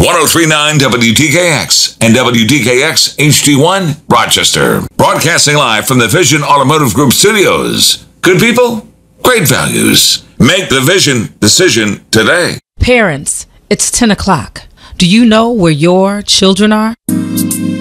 1039 WTKX and WTKX HD1 Rochester. Broadcasting live from the Vision Automotive Group studios. Good people, great values. Make the Vision decision today. Parents, it's 10 o'clock. Do you know where your children are?